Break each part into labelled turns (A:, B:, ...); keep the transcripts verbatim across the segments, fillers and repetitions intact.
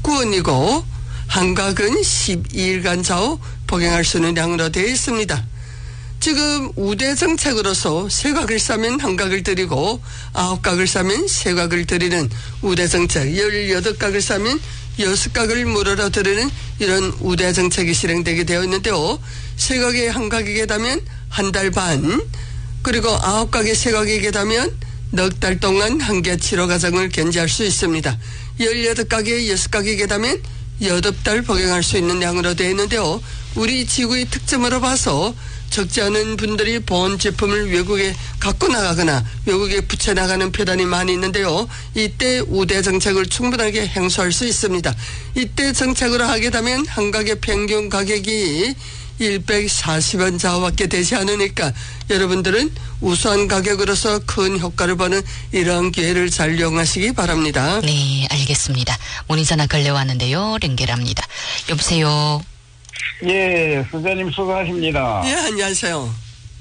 A: 십구 원이고 한각은 십이 일간 좌우 복용할 수 있는 양으로 되어 있습니다. 지금 우대 정책으로서 세 각을 싸면 한 각을 드리고 아홉 각을 싸면 세 각을 드리는 우대 정책, 열여덟 각을 싸면 여섯 각을 무료로 드리는 이런 우대 정책이 실행되게 되어 있는데요. 세 각에 한 각이게 되면 한 달 반, 그리고 아홉 각에 세 각이게 되면 넉 달 동안 한개 치료 과정을 견제할 수 있습니다. 열여덟 각에 여섯 각이게 되면 여덟 달 복용할 수 있는 양으로 되어 있는데요. 우리 지구의 특점으로 봐서 적지 않은 분들이 보온 제품을 외국에 갖고 나가거나 외국에 붙여나가는 표단이 많이 있는데요. 이때 우대 정책을 충분하게 행수할 수 있습니다. 이때 정책으로 하게 되면 한 각의 평균 가격이 백사십 원 좌우밖에 되지 않으니까 여러분들은 우수한 가격으로서 큰 효과를 보는 이런 기회를 잘 이용하시기 바랍니다.
B: 네, 알겠습니다. 문의전화 걸려왔는데요. 연결합니다. 여보세요.
C: 예, 선생님 수고하십니다.
A: 예, 안녕하세요.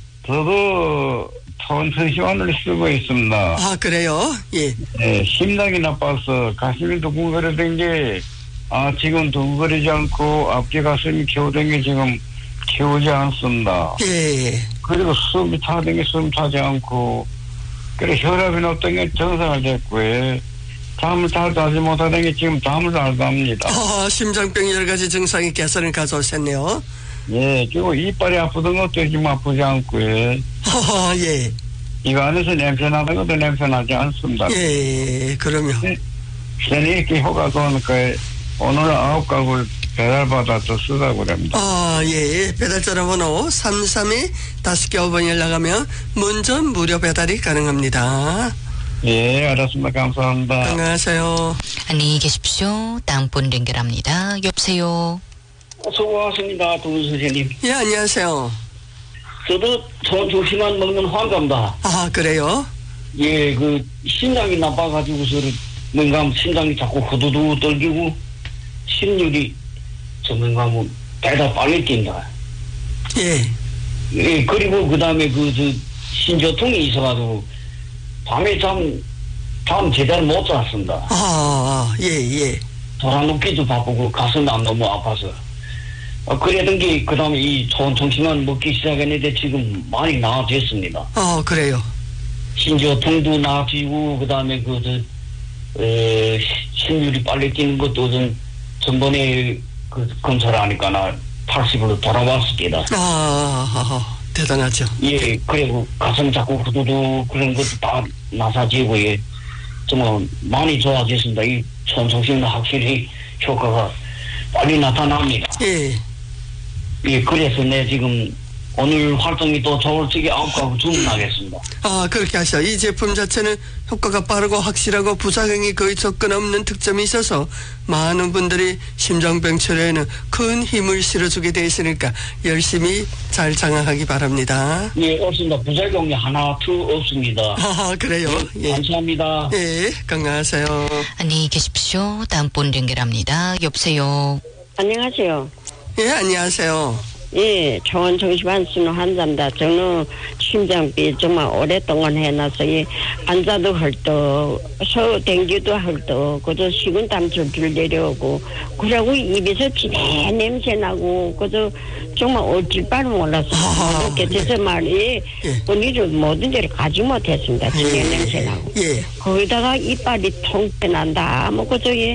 C: 저도 천천시원을 쓰고 있습니다.
A: 아, 그래요? 예.
C: 예, 심장이 나빠서 가슴이 두근거리던 게, 아, 지금 두근거리지 않고 앞뒤 가슴이 기울던 게 지금 기우지 않습니다.
A: 예.
C: 그리고 숨이 차던 게 숨 차지 않고, 그리고 혈압이 높던 게 정상을 됐고요. 잠을 잘 자지 못하던 게 지금 잠을 잘 잡니다.
A: 아, 심장병 여러 가지 증상이 개선을 가져오셨네요.
C: 예, 그리고 이빨이 아프던 것도 지금 아프지 않고요.
A: 아, 예.
C: 이거 안에서 냄새 나는 것도 냄새 나지 않습니다.
A: 예, 그러면.
C: 괜히 이렇게 효과 좋으니까 오늘 아홉 각을 배달받아서 쓰다고 합니다.
A: 아, 예. 배달 전화번호 삼삼이 다섯 개 오 번 연락하면 문전 무료 배달이 가능합니다.
C: 예, 알았습니다. 감사합니다.
A: 건강하세요.
B: 안녕히 계십시오. 다음 분 연결합니다. 여보세요.
D: 수고하십니다. 두 선생님.
A: 예, 안녕하세요.
D: 저도 천조심만 먹는 환자입니다.
A: 아, 그래요?
D: 예, 그 심장이 나빠가지고서 뭔가 심장이 자꾸 후두두 떨리고 심률이 뭔가 뭐 배가 빨리 뛴다.
A: 예.
D: 예, 그리고 그 다음에 그 저 신저통이 있어가지고 밤에 잠, 잠 제대로 못 잤습니다.
A: 아, 예, 예.
D: 돌아눕기도 바쁘고 가슴이 안 너무 아파서. 어, 그랬던 게, 그 다음에 이 좋은 정신만 먹기 시작했는데 지금 많이 나아졌습니다.
A: 아, 그래요?
D: 신저통도 나아지고, 그 다음에 그, 저, 에, 심률이 빨리 뛰는 것도 좀, 전번에 그 검사를 하니까 나 팔십으로 돌아왔습니다.
A: 아, 아, 아, 대단하죠.
D: 예, 그리고 가슴 자꾸 후두두 그런 것도 다 나사지고, 예, 정말 많이 좋아졌습니다. 이 천정신은 확실히 효과가 빨리 나타납니다.
A: 예.
D: 예, 그래서 내 지금 오늘 활동이 또 좋을 적에 아홉 가구 주문하겠습니다.
A: 아, 그렇게 하셔. 이 제품 자체는 효과가 빠르고 확실하고 부작용이 거의 접근 없는 특점이 있어서 많은 분들이 심장병 치료에는 큰 힘을 실어주게 되어 있으니까 열심히 잘 장악하기 바랍니다.
D: 예, 없습니다. 부작용이 하나, 투 없습니다.
A: 아, 그래요? 예.
D: 감사합니다.
A: 예, 건강하세요.
B: 안녕히 계십시오. 다음 분 연결합니다. 여보세요.
E: 안녕하세요.
A: 예, 안녕하세요.
E: 예, 초원 정신환 쓰는 환자입니다. 저는 심장비 정말 오랫동안 해놔서 예, 앉아도 헐떡, 서 댕기도 헐떡, 그저 식은땀 줄줄 내려오고, 그러고 입에서 진해 냄새 나고, 그저 정말 어쩔 바를 몰랐어요.
A: 아,
E: 그렇게 돼서 말이
A: 예.
E: 본인을 모든 데를 가지 못했습니다. 진해
A: 예.
E: 냄새 나고.
A: 예.
E: 거기다가 이빨이 통째 난다. 뭐 그저 예.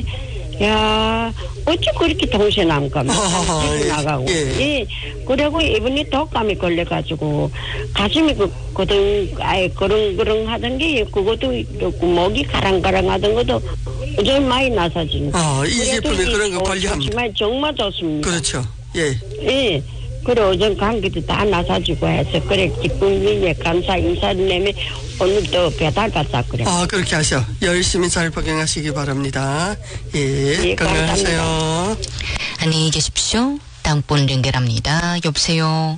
E: 야, 어찌 그렇게 통신 안 가면
A: 아, 예.
E: 나가고,
A: 예.
E: 예. 그리고 이번에 독감이 걸려가지고 가슴이 그 거든 아예 그릉그릉 하던 게 그것도 이렇고 목이 가랑가랑 하던 것도 좀 많이 나사지는.
A: 아, 이 제품이 그런 거 관리합니다.
E: 정말 정말 좋습니다.
A: 그렇죠. 예.
E: 예. 그래 오전 감기도 다 나사지고 해서 그래 기쁨이에 감사 인사를 내면 오늘도 배달 받자 그래.
A: 아, 그렇게 하셔. 열심히 잘 복용하시기 바랍니다. 예,
E: 예,
A: 건강하세요.
B: 안녕히 계십시오. 다음 분 연결합니다. 여보세요.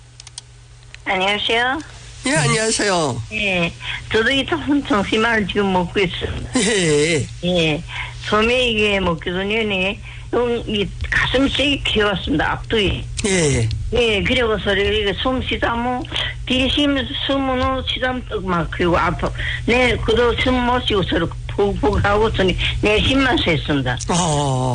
F: 안녕하세요.
A: 예, 안녕하세요.
F: 예, 저도 이 정신만을 지금 먹고 있습니다.
A: 예.
F: 예, 처음에 이게 먹기 전에 이 가슴이 세게 키웠습니다. 앞뒤.
A: 예.
F: 예, 그리고서 이게 숨 쉬자면 뒤심 숨은 쉬자면 막 그리고 아파. 네, 그도 숨 못 쉬고 저렇게 푹푹 하고 저니 내 힘만 샜습니다.
A: 어.